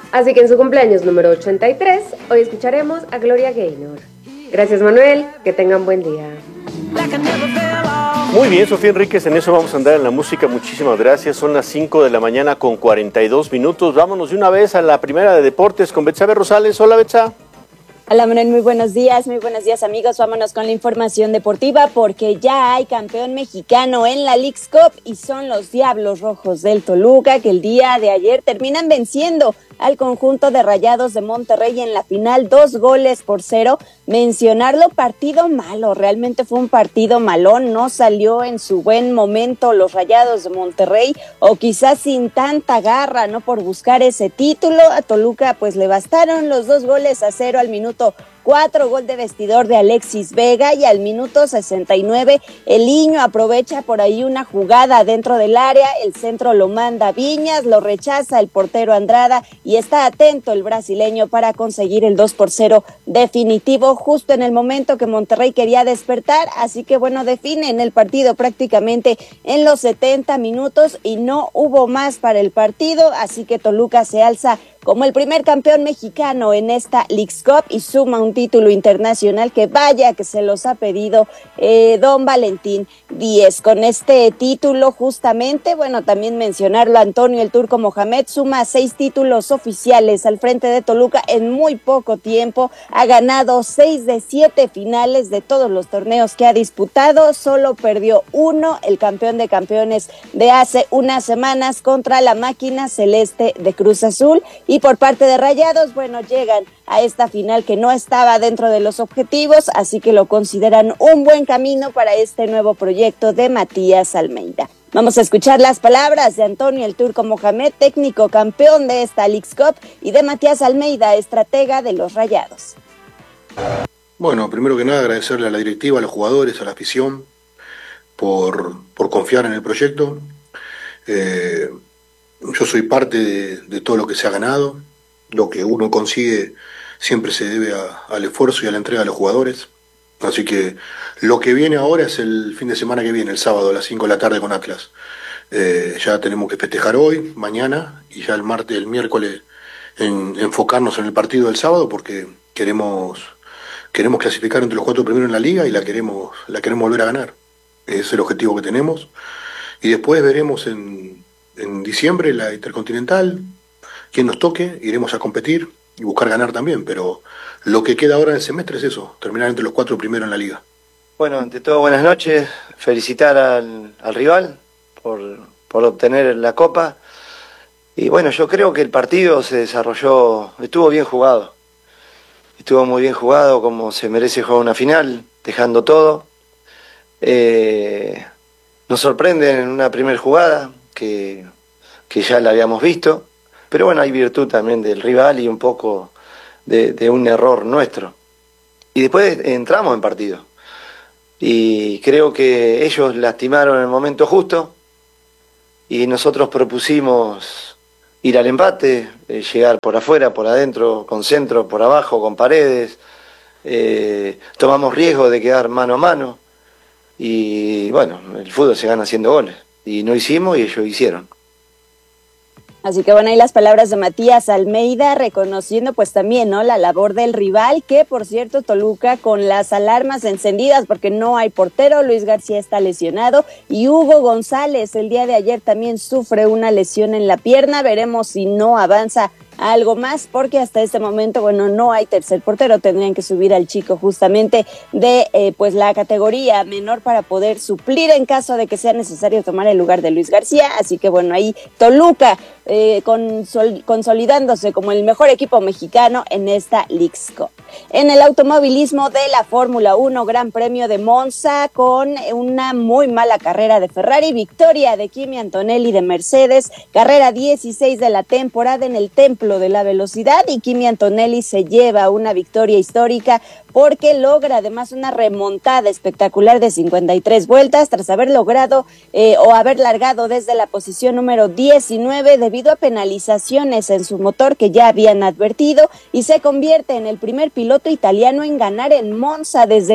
Así que en su cumpleaños número 83, hoy escucharemos a Gloria Gaynor. Gracias, Manuel, que tengan buen día. Muy bien, Sofía Enríquez, en eso vamos a andar en la música. Muchísimas gracias. Son las 5 de la mañana con 42 minutos. Vámonos de una vez a la primera de deportes con Betsabe Rosales. Hola, Betsa. Hola, Manuel, muy buenos días amigos, vámonos con la información deportiva porque ya hay campeón mexicano en la Leagues Cup y son los Diablos Rojos del Toluca que el día de ayer terminan venciendo al conjunto de Rayados de Monterrey en la final 2-0. Mencionarlo, partido malo, realmente fue un partido malón, no salió en su buen momento los Rayados de Monterrey o quizás sin tanta garra, ¿no? Por buscar ese título. A Toluca pues le bastaron los 2-0 al minuto 4, gol de vestidor de Alexis Vega, y al minuto 69 el Niño aprovecha por ahí una jugada dentro del área, el centro lo manda Viñas, lo rechaza el portero Andrada y está atento el brasileño para conseguir el 2-0 definitivo justo en el momento que Monterrey quería despertar, así que bueno, definen el partido prácticamente en los 70 minutos y no hubo más para el partido, así que Toluca se alza como el primer campeón mexicano en esta Leagues Cup y suma un título internacional que vaya que se los ha pedido don Valentín Díez. Con este título justamente, bueno, también mencionarlo, Antonio el Turco Mohamed suma 6 títulos oficiales al frente de Toluca en muy poco tiempo, ha ganado 6 de 7 finales de todos los torneos que ha disputado, solo perdió uno, el campeón de campeones de hace unas semanas contra la máquina celeste de Cruz Azul. Y por parte de Rayados, bueno, llegan a esta final que no estaba dentro de los objetivos, así que lo consideran un buen camino para este nuevo proyecto de Matías Almeida. Vamos a escuchar las palabras de Antonio el Turco Mohamed, técnico campeón de esta Leagues Cup, y de Matías Almeida, estratega de los Rayados. Bueno, primero que nada agradecerle a la directiva, a los jugadores, a la afición por confiar en el proyecto. Yo soy parte de todo lo que se ha ganado. Lo que uno consigue siempre se debe al esfuerzo y a la entrega de los jugadores. Así que lo que viene ahora es el fin de semana que viene, el sábado a las 5 de la tarde con Atlas. Ya tenemos que festejar hoy, mañana y ya el martes, el miércoles enfocarnos en el partido del sábado porque queremos clasificar entre los 4 primeros en la liga y la queremos volver a ganar. Ese es el objetivo que tenemos. Y después veremos en diciembre la Intercontinental, quien nos toque, iremos a competir y buscar ganar también, pero lo que queda ahora del semestre es eso, terminar entre los 4 primeros en la liga. Bueno, ante todo buenas noches, felicitar al rival por obtener la copa, y bueno, yo creo que el partido se desarrolló, estuvo bien jugado, estuvo muy bien jugado como se merece jugar una final, dejando todo. Nos sorprende en una primera jugada que ya la habíamos visto, pero bueno, hay virtud también del rival y un poco de un error nuestro. Y después entramos en partido. Y creo que ellos lastimaron en el momento justo y nosotros propusimos ir al empate, llegar por afuera, por adentro, con centro, por abajo, con paredes. Tomamos riesgo de quedar mano a mano y bueno, el fútbol se gana haciendo goles. Y no hicimos y ellos hicieron. Así que bueno, ahí las palabras de Matías Almeida reconociendo pues también, ¿no?, la labor del rival, que por cierto Toluca con las alarmas encendidas porque no hay portero, Luis García está lesionado y Hugo González el día de ayer también sufre una lesión en la pierna, veremos si no avanza algo más, porque hasta este momento, bueno, no hay tercer portero, tendrían que subir al chico justamente de pues la categoría menor para poder suplir en caso de que sea necesario tomar el lugar de Luis García, así que bueno, ahí Toluca consolidándose como el mejor equipo mexicano en esta Leagues Cup. En el automovilismo de la Fórmula 1, Gran Premio de Monza con una muy mala carrera de Ferrari, victoria de Kimi Antonelli de Mercedes, carrera 16 de la temporada en el Templo de la Velocidad, y Kimi Antonelli se lleva una victoria histórica porque logra además una remontada espectacular de 53 vueltas tras haber logrado o haber largado desde la posición número 19 debido debido a penalizaciones en su motor que ya habían advertido y se convierte en el primer piloto italiano en ganar en Monza desde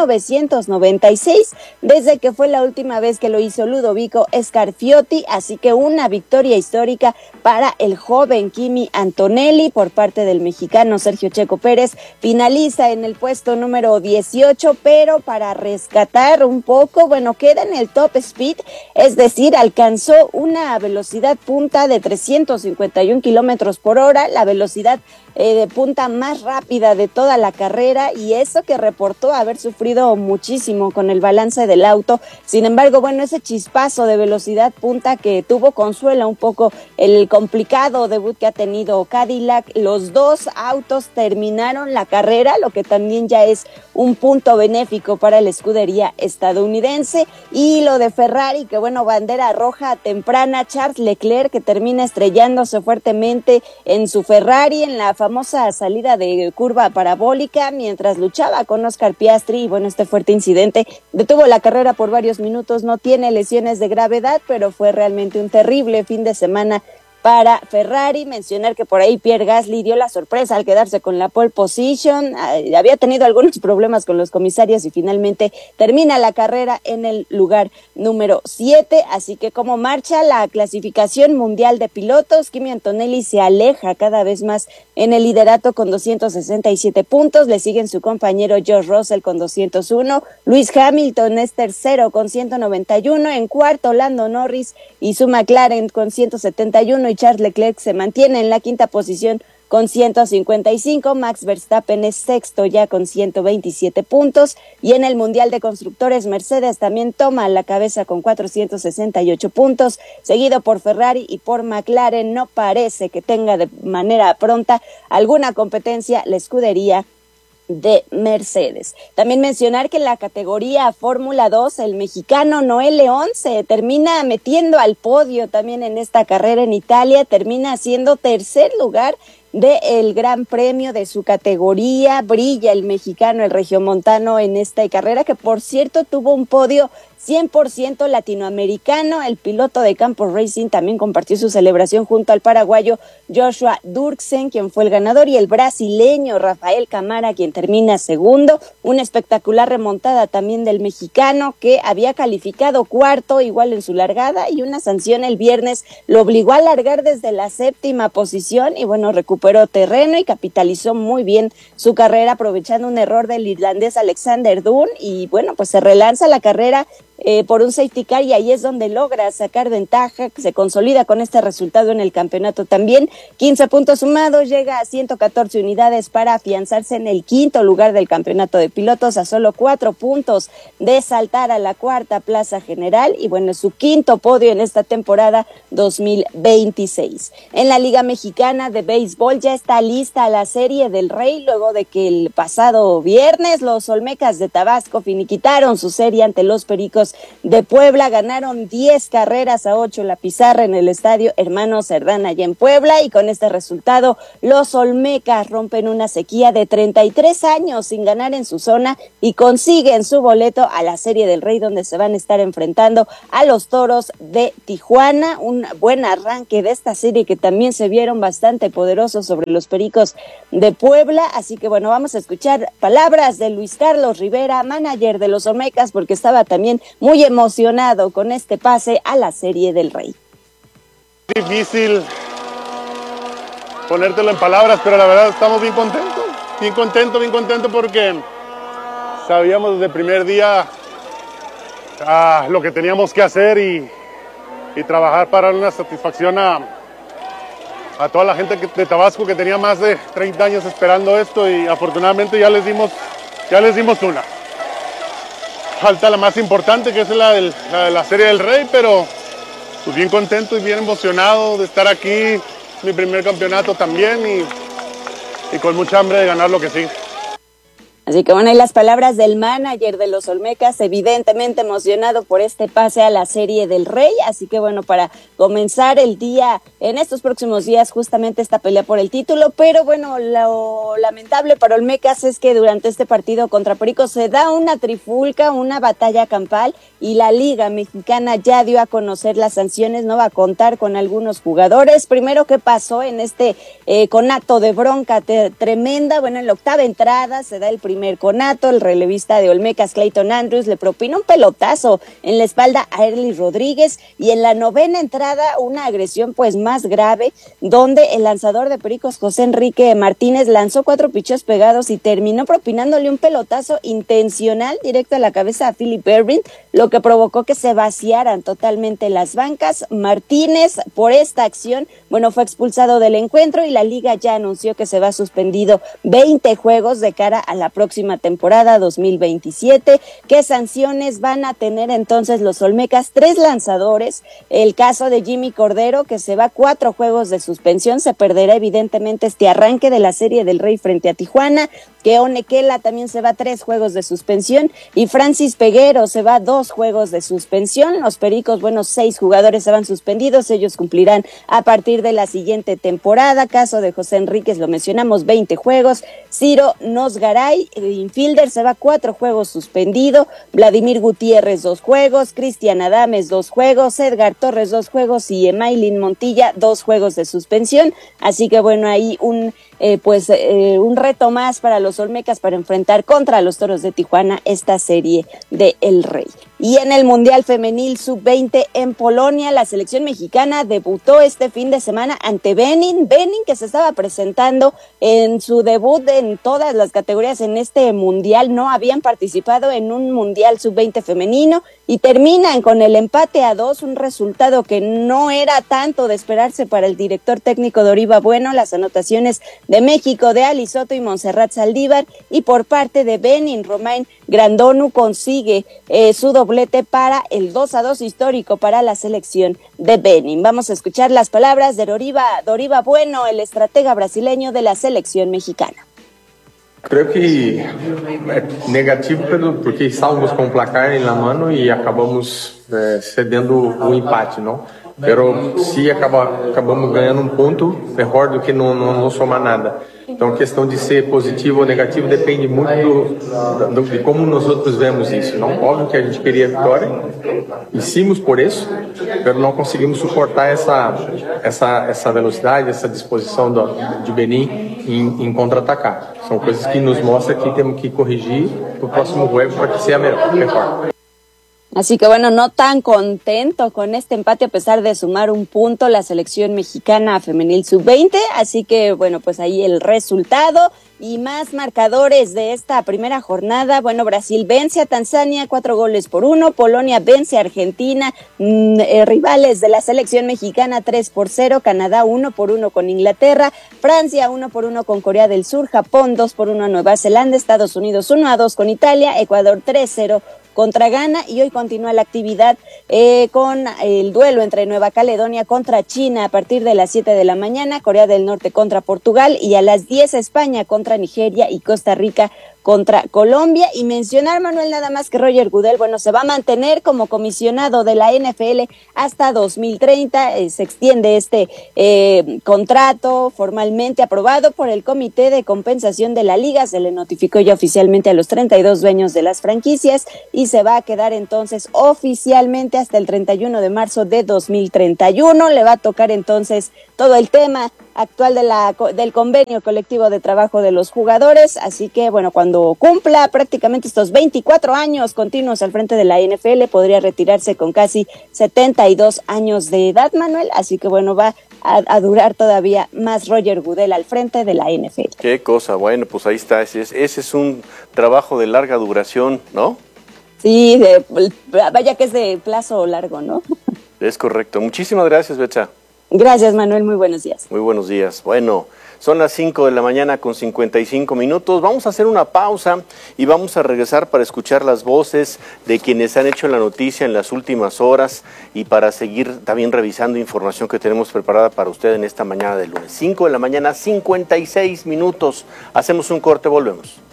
1996, desde que fue la última vez que lo hizo Ludovico Scarfiotti, así que una victoria histórica para el joven Kimi Antonelli por parte del mexicano Sergio Checo Pérez. Finaliza en el puesto número 18, pero para rescatar un poco, bueno, queda en el top speed, es decir, alcanzó una velocidad punta de 351 kilómetros por hora, la velocidad de punta más rápida de toda la carrera, y eso que reportó haber sufrido muchísimo con el balance del auto. Sin embargo, bueno, ese chispazo de velocidad punta que tuvo consuela un poco el complicado debut que ha tenido Cadillac. Los dos autos terminaron la carrera, lo que también ya es un punto benéfico para la escudería estadounidense. Y lo de Ferrari, que bueno, bandera roja temprana, Charles Leclerc, que termina estrellándose fuertemente en su Ferrari en la famosa salida de curva parabólica mientras luchaba con Oscar Piastri, y bueno, este fuerte incidente detuvo la carrera por varios minutos. No tiene lesiones de gravedad, pero fue realmente un terrible fin de semana para Ferrari. Mencionar que por ahí Pierre Gasly dio la sorpresa al quedarse con la pole position, había tenido algunos problemas con los comisarios y finalmente termina la carrera en el lugar número 7, así que como marcha la clasificación mundial de pilotos, Kimi Antonelli se aleja cada vez más en el liderato con 267 puntos, le siguen su compañero George Russell con 201, Lewis Hamilton es tercero con 191, en cuarto Lando Norris y su McLaren con 171, y Charles Leclerc se mantiene en la quinta posición con 155, Max Verstappen es sexto ya con 127 puntos, y en el Mundial de Constructores Mercedes también toma la cabeza con 468 puntos, seguido por Ferrari y por McLaren. No parece que tenga de manera pronta alguna competencia la escudería de Mercedes. También mencionar que en la categoría Fórmula 2 el mexicano Noel León se termina metiendo al podio también en esta carrera en Italia, termina siendo tercer lugar del Gran Premio de su categoría. Brilla el mexicano, el regiomontano, en esta carrera, que por cierto tuvo un podio 100% latinoamericano. El piloto de Campos Racing también compartió su celebración junto al paraguayo Joshua Durksen, quien fue el ganador, y el brasileño Rafael Camara, quien termina segundo. Una espectacular remontada también del mexicano, que había calificado cuarto igual en su largada, y una sanción el viernes lo obligó a largar desde la séptima posición, y bueno, recuperó terreno y capitalizó muy bien su carrera aprovechando un error del irlandés Alexander Dunn, y bueno, pues se relanza la carrera por un safety car, y ahí es donde logra sacar ventaja, se consolida con este resultado en el campeonato también. 15 puntos sumados, llega a 114 unidades para afianzarse en el quinto lugar del campeonato de pilotos, a solo 4 puntos de saltar a la cuarta plaza general, y bueno, es su quinto podio en esta temporada 2026. En la Liga Mexicana de Béisbol ya está lista la Serie del Rey, luego de que el pasado viernes los Olmecas de Tabasco finiquitaron su serie ante los Pericos de Puebla, ganaron 10-8 la pizarra en el estadio Hermano Cerdán allá en Puebla, y con este resultado los Olmecas rompen una sequía de 33 años sin ganar en su zona y consiguen su boleto a la Serie del Rey, donde se van a estar enfrentando a los Toros de Tijuana. Un buen arranque de esta serie, que también se vieron bastante poderosos sobre los Pericos de Puebla, así que bueno, vamos a escuchar palabras de Luis Carlos Rivera, manager de los Olmecas, porque estaba también muy emocionado con este pase a la Serie del Rey. Difícil ponértelo en palabras, pero la verdad estamos bien contentos porque sabíamos desde el primer día lo que teníamos que hacer y trabajar para dar una satisfacción a toda la gente de Tabasco, que tenía más de 30 años esperando esto, y afortunadamente ya les dimos una. Falta la más importante, que es la de la Serie del Rey, pero pues bien contento y bien emocionado de estar aquí, mi primer campeonato también, y con mucha hambre de ganar lo que sigue. Así que bueno, y las palabras del manager de los Olmecas, evidentemente emocionado por este pase a la Serie del Rey. Así que bueno, para comenzar el día, en estos próximos días, justamente esta pelea por el título. Pero bueno, lo lamentable para Olmecas es que durante este partido contra Pericos se da una trifulca, una batalla campal, y la Liga Mexicana ya dio a conocer las sanciones, no va a contar con algunos jugadores. Primero, ¿qué pasó en este conato de bronca tremenda? Bueno, en la octava entrada se da el primer conato, el relevista de Olmecas, Clayton Andrews, le propina un pelotazo en la espalda a Erly Rodríguez, y en la novena entrada una agresión pues más grave, donde el lanzador de Pericos, José Enrique Martínez, lanzó 4 picheos pegados y terminó propinándole un pelotazo intencional directo a la cabeza a Philip Ervin, lo que provocó que se vaciaran totalmente las bancas. Martínez, por esta acción, bueno, fue expulsado del encuentro, y la liga ya anunció que se va suspendido 20 juegos de cara a la próxima temporada 2027. ¿Qué sanciones van a tener entonces los Olmecas? 3 lanzadores. El caso de Jimmy Cordero, que se va 4 juegos de suspensión, se perderá evidentemente este arranque de la Serie del Rey frente a Tijuana. Keone Kela también se va 3 juegos de suspensión, y Francis Peguero se va 2 juegos de suspensión. Los Pericos, bueno, 6 jugadores se van suspendidos, ellos cumplirán a partir de la siguiente temporada. Caso de José Enríquez, lo mencionamos, 20 juegos. Ciro Nosgaray, infielder, se va 4 juegos suspendido. Vladimir Gutiérrez, 2 juegos. Cristian Adames, 2 juegos. Edgar Torres, 2 juegos. Y Emailin Montilla, 2 juegos de suspensión. Así que bueno, ahí un reto más para los Olmecas para enfrentar contra los Toros de Tijuana esta Serie de El Rey. Y en el Mundial Femenil Sub-20 en Polonia, la selección mexicana debutó este fin de semana ante Benin, que se estaba presentando en su debut en todas las categorías en este Mundial. No habían participado en un Mundial Sub-20 femenino, y terminan con el empate a 2, un resultado que no era tanto de esperarse para el director técnico Doriva Bueno. Las anotaciones de México de Ali Soto y Montserrat Saldívar, y por parte de Benin, Romain Grandonu consigue su doblete para el 2-2 histórico para la selección de Benin. Vamos a escuchar las palabras de Doriva Bueno, el estratega brasileño de la selección mexicana. Creo que é negativo porque estávamos com o placar em la mano e acabamos cedendo o empate, não? Pero se acabamos ganhando um ponto, melhor do que não somar nada. Então a questão de ser positivo ou negativo depende muito de como nós outros vemos isso. Não, óbvio que a gente queria vitória, hicimos por isso, mas não conseguimos suportar essa velocidade, essa disposição de Benin em contra-atacar. São coisas que nos mostram que temos que corrigir para o próximo juego para que seja melhor. Así que bueno, no tan contento con este empate a pesar de sumar un punto la selección mexicana femenil sub-20. Así que bueno, pues ahí el resultado y más marcadores de esta primera jornada. Bueno, Brasil vence a Tanzania 4-1. Polonia vence a Argentina, rivales de la selección mexicana 3-0. Canadá 1-1 con Inglaterra. Francia 1-1 con Corea del Sur. Japón 2-1 a Nueva Zelanda. Estados Unidos 1-2 con Italia. Ecuador 3-0 contra Ghana, y hoy continúa la actividad con el duelo entre Nueva Caledonia contra China a partir de las 7 de la mañana, Corea del Norte contra Portugal, y a las 10 España contra Nigeria y Costa Rica contra Colombia. Y mencionar, Manuel, nada más que Roger Goodell, bueno, se va a mantener como comisionado de la NFL hasta 2030, se extiende este contrato formalmente aprobado por el Comité de Compensación de la Liga, se le notificó ya oficialmente a los 32 dueños de las franquicias, y se va a quedar entonces oficialmente hasta el 31 de marzo de 2031, le va a tocar entonces todo el tema actual del convenio colectivo de trabajo de los jugadores. Así que bueno, cuando cumpla prácticamente estos 24 años continuos al frente de la NFL, podría retirarse con casi 72 años de edad, Manuel. Así que bueno, va a durar todavía más Roger Goodell al frente de la NFL. Qué cosa, bueno, pues ahí está, ese es un trabajo de larga duración, ¿no? Sí, vaya que es de plazo largo, ¿no? Es correcto. Muchísimas gracias, Betsa. Gracias, Manuel. Muy buenos días. Muy buenos días. Bueno, son las 5 de la mañana con 55 minutos. Vamos a hacer una pausa y vamos a regresar para escuchar las voces de quienes han hecho la noticia en las últimas horas y para seguir también revisando información que tenemos preparada para usted en esta mañana de lunes. 5 de la mañana, 56 minutos. Hacemos un corte, volvemos.